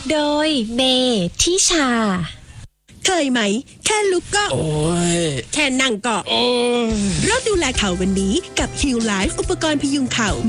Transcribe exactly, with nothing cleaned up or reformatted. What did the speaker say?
โดยเบทิชาเคยไหมแค่ลุกก็โอ้ยแค่นั่งก็โอ้ยเริ่มดูแลเข่าวันนี้กับ Heal Life อุปกรณ์พยุงเข่า